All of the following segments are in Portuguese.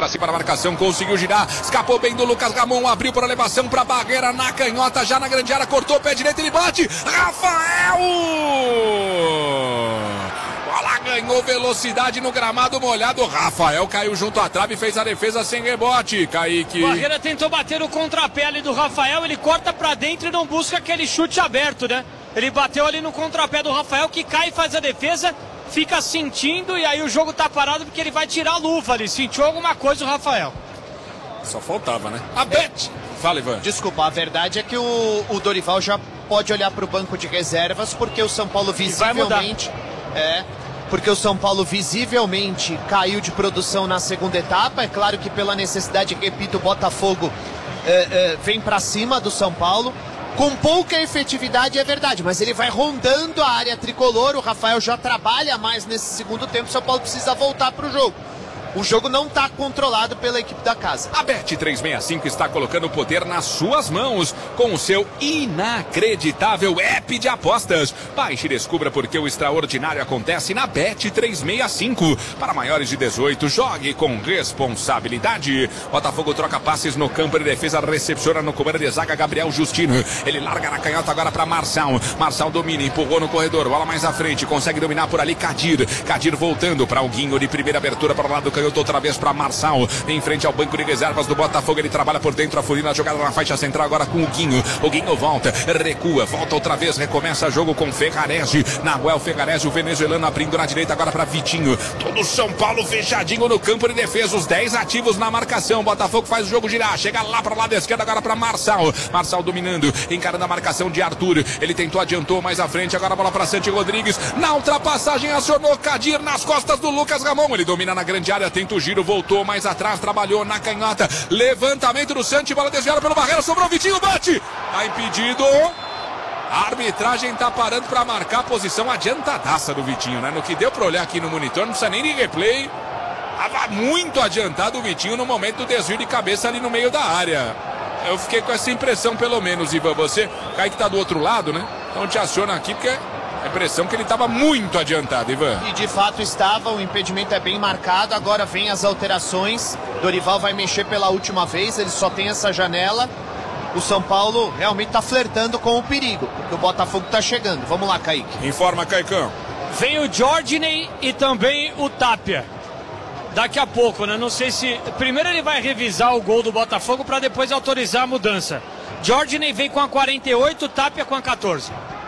pra cima da marcação, conseguiu girar, escapou bem do Lucas Ramon, abriu para elevação pra barreira na canhota, já na grande área, cortou o pé direito, ele bate, Rafael! Bola ganhou velocidade no gramado molhado, Rafael caiu junto à trave e fez a defesa sem rebote, Kaique. Barreira tentou bater no contrapé ali do Rafael, ele corta pra dentro e não busca aquele chute aberto, né? Ele bateu ali no contrapé do Rafael, que cai e faz a defesa, fica sentindo e aí o jogo tá parado porque ele vai tirar a luva ali. Sentiu alguma coisa o Rafael. Só faltava, né? A Bet! Fala, Ivan. Desculpa, a verdade é que o Dorival já pode olhar para o banco de reservas porque o São Paulo visivelmente... Porque o São Paulo visivelmente caiu de produção na segunda etapa. É claro que pela necessidade, repito, o Botafogo vem para cima do São Paulo. Com pouca efetividade, é verdade, mas ele vai rondando a área tricolor. O Rafael já trabalha mais nesse segundo tempo. O São Paulo precisa voltar para o jogo. O jogo não está controlado pela equipe da casa. A Bet365 está colocando o poder nas suas mãos com o seu inacreditável app de apostas. Baixe e descubra porque o extraordinário acontece na Bet365. Para maiores de 18, jogue com responsabilidade. Botafogo troca passes no campo de defesa, recepciona no comando de zaga Gabriel Justino. Ele larga na canhota agora para Marçal. Marçal domina, empurrou no corredor, bola mais à frente, consegue dominar por ali Kadir. Kadir voltando para o Guinho de primeira abertura para o lado do canhoto, outra vez para Marçal, em frente ao banco de reservas do Botafogo, ele trabalha por dentro, a Furina, a jogada na faixa central agora com o Guinho volta, recua, volta outra vez, recomeça o jogo com Ferrarese, Nahuel Ferrarese, o venezuelano abrindo na direita agora para Vitinho, todo São Paulo fechadinho no campo de defesa, os 10 ativos na marcação, Botafogo faz o jogo girar, chega lá para o lado esquerdo agora para Marçal dominando, encarando a marcação de Arthur, ele tentou, adiantou mais à frente, agora a bola para Santi Rodrigues, na ultrapassagem acionou Kadir nas costas do Lucas Ramon, ele domina na grande área, tenta o giro, voltou mais atrás, trabalhou na canhota, levantamento do Santi, bola desviada pelo Barreira, sobrou Vitinho, bate, tá impedido, a arbitragem tá parando para marcar a posição adiantadaça do Vitinho, né? No que deu para olhar aqui no monitor, não precisa nem de replay, tava muito adiantado o Vitinho no momento do desvio de cabeça ali no meio da área. Eu fiquei com essa impressão, pelo menos, Ivan, você, Kaique tá do outro lado, né? Então te aciona aqui porque a impressão que ele estava muito adiantado, Ivan. E de fato estava, o impedimento é bem marcado, agora vem as alterações, Dorival vai mexer pela última vez, ele só tem essa janela, o São Paulo realmente está flertando com o perigo, porque o Botafogo está chegando. Vamos lá, Kaique. Informa, Caicão. Vem o Jorginho e também o Tapia. Daqui a pouco, né? Não sei se... Primeiro ele vai revisar o gol do Botafogo para depois autorizar a mudança. Jorginho vem com a 48, Tapia com a 14.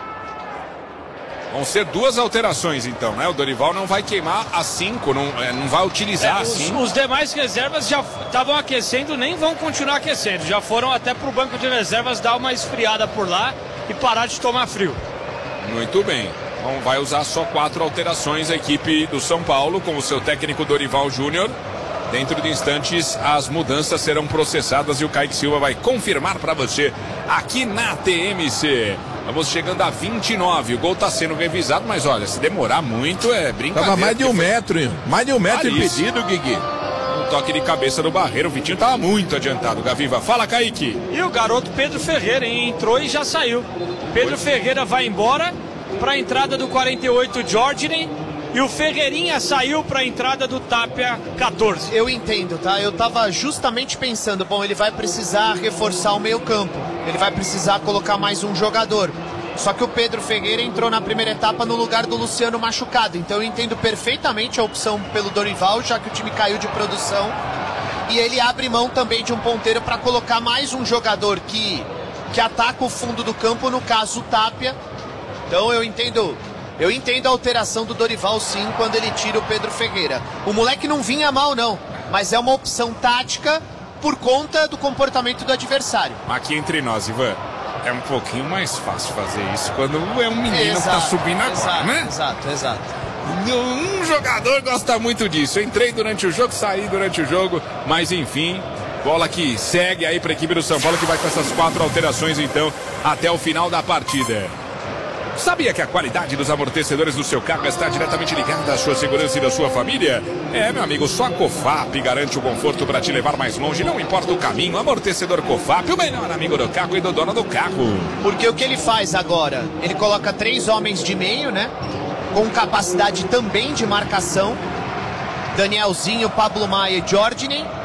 Vão ser duas alterações, então, né? O Dorival não vai queimar as 5, não vai utilizar as 5. Os demais reservas já estavam aquecendo, nem vão continuar aquecendo. Já foram até para o banco de reservas dar uma esfriada por lá e parar de tomar frio. Muito bem. Então vai usar só 4 alterações a equipe do São Paulo com o seu técnico Dorival Júnior. Dentro de instantes as mudanças serão processadas e o Kaique Silva vai confirmar para você aqui na TMC. Vamos chegando a 29, o gol está sendo revisado, mas olha, se demorar muito é brincadeira. Tava mais de 1 metro, hein? Mais de 1 metro impedido, Guigui. Um toque de cabeça do Barreiro, o Vitinho tava muito adiantado, Gaviva. Fala, Kaique. E o garoto Pedro Ferreira, hein? Entrou e já saiu. Pedro Ferreira vai embora para a entrada do 48, Jorginho. E o Ferreirinha saiu para a entrada do Tapia 14. Eu entendo, tá? Eu tava justamente pensando, bom, ele vai precisar reforçar o meio-campo. Ele vai precisar colocar mais um jogador. Só que o Pedro Ferreira entrou na primeira etapa no lugar do Luciano machucado. Então eu entendo perfeitamente a opção pelo Dorival, já que o time caiu de produção. E ele abre mão também de um ponteiro para colocar mais um jogador que ataca o fundo do campo, no caso o Tapia. Então eu entendo a alteração do Dorival, sim, quando ele tira o Pedro Ferreira. O moleque não vinha mal, não, mas é uma opção tática por conta do comportamento do adversário. Aqui entre nós, Ivan, é um pouquinho mais fácil fazer isso quando é um menino que tá subindo agora, né? Exato. Um jogador gosta muito disso. Entrei durante o jogo, saí durante o jogo, mas enfim, bola que segue aí para a equipe do São Paulo, que vai com essas 4 alterações, então, até o final da partida. Sabia que a qualidade dos amortecedores do seu carro está diretamente ligada à sua segurança e da sua família? É, meu amigo, só a Cofap garante o conforto para te levar mais longe, não importa o caminho. Amortecedor Cofap, o melhor amigo do carro e do dono do carro. Porque o que ele faz agora? Ele coloca 3 homens de meio, né? Com capacidade também de marcação. Danielzinho, Pablo Maia e Jorginho.